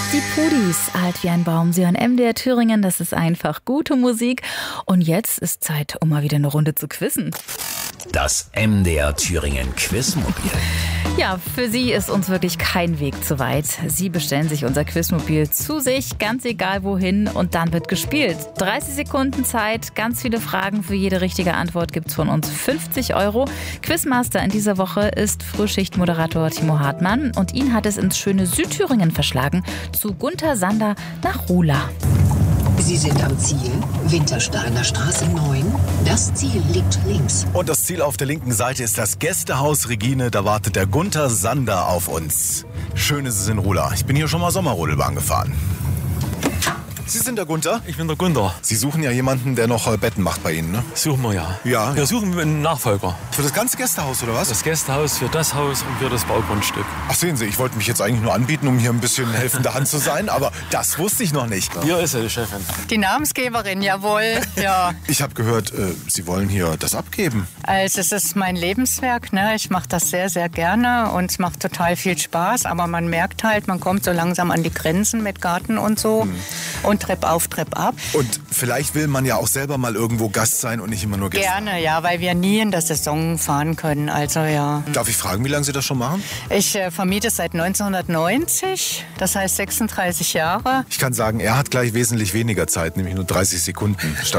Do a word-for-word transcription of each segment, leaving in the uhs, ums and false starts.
Die Pudis, alt wie ein Baum, sie hören M D R Thüringen, das ist einfach gute Musik. Und jetzt ist Zeit, um mal wieder eine Runde zu quizzen. Das M D R Thüringen Quizmobil. Ja, für Sie ist uns wirklich kein Weg zu weit. Sie bestellen sich unser Quizmobil zu sich, ganz egal wohin, und dann wird gespielt. dreißig Sekunden Zeit, ganz viele Fragen. Für jede richtige Antwort gibt's von uns fünfzig Euro. Quizmaster in dieser Woche ist Frühschichtmoderator Timo Hartmann und ihn hat es ins schöne Südthüringen verschlagen, zu Gunther Sander nach Ruhla. Sie sind am Ziel, Wintersteiner Straße neun. Das Ziel liegt links. Und das Ziel auf der linken Seite ist das Gästehaus Regine. Da wartet der Gunther Sander auf uns. Schön ist es in Ruhla. Ich bin hier schon mal Sommerrodelbahn gefahren. Sie sind der Gunther? Ich bin der Gunther. Sie suchen ja jemanden, der noch äh, Betten macht bei Ihnen, ne? Suchen wir ja. Ja. Wir suchen einen Nachfolger. Für das ganze Gästehaus, oder was? Das Gästehaus für das Haus und für das Baugrundstück. Ach, sehen Sie, ich wollte mich jetzt eigentlich nur anbieten, um hier ein bisschen helfende Hand zu sein, aber das wusste ich noch nicht. Hier ist sie, die Chefin. Die Namensgeberin, jawohl, ja. Ich habe gehört, äh, Sie wollen hier das abgeben. Also es ist mein Lebenswerk, ne? Ich mache das sehr, sehr gerne und es macht total viel Spaß. Aber man merkt halt, man kommt so langsam an die Grenzen mit Garten und so hm. und Trepp auf, Trepp ab. Und vielleicht will man ja auch selber mal irgendwo Gast sein und nicht immer nur Gäste. Gerne, ja, weil wir nie in der Saison fahren können, also ja. Darf ich fragen, wie lange Sie das schon machen? Ich äh, vermiete seit neunzehnhundertneunzig, das heißt sechsunddreißig Jahre. Ich kann sagen, er hat gleich wesentlich weniger Zeit, nämlich nur dreißig Sekunden statt.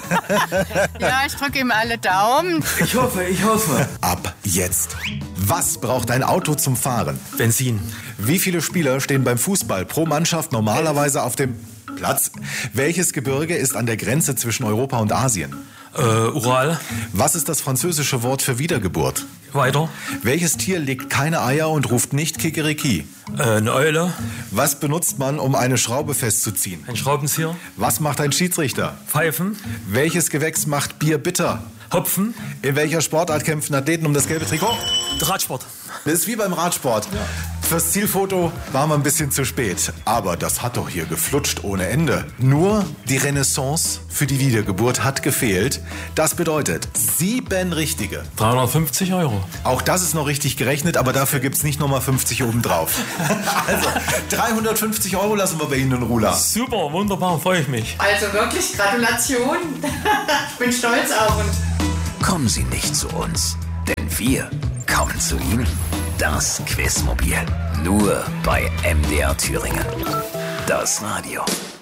Ja, ich drücke ihm alle Daumen. Ich hoffe, ich hoffe. Ab jetzt. Was braucht ein Auto zum Fahren? Benzin. Wie viele Spieler stehen beim Fußball pro Mannschaft normalerweise auf dem Platz? Welches Gebirge ist an der Grenze zwischen Europa und Asien? Äh, Ural. Was ist das französische Wort für Wiedergeburt? Weiter. Welches Tier legt keine Eier und ruft nicht Kikeriki? Äh, eine Eule. Was benutzt man, um eine Schraube festzuziehen? Ein Schraubenzieher. Was macht ein Schiedsrichter? Pfeifen. Welches Gewächs macht Bier bitter? Hopfen. In welcher Sportart kämpfen Athleten um das gelbe Trikot? Radsport. Das ist wie beim Radsport. Ja. Fürs Zielfoto waren wir ein bisschen zu spät. Aber das hat doch hier geflutscht ohne Ende. Nur die Renaissance für die Wiedergeburt hat gefehlt. Das bedeutet sieben richtige. dreihundertfünfzig Euro. Auch das ist noch richtig gerechnet, aber dafür gibt es nicht nochmal fünfzig obendrauf. Also dreihundertfünfzig Euro lassen wir bei Ihnen in Ruhla. Super, wunderbar, freue ich mich. Also wirklich Gratulation. Ich bin stolz auf uns. Kommen Sie nicht zu uns, denn wir kommen zu Ihnen. Das Quizmobil. Nur bei M D R Thüringen. Das Radio.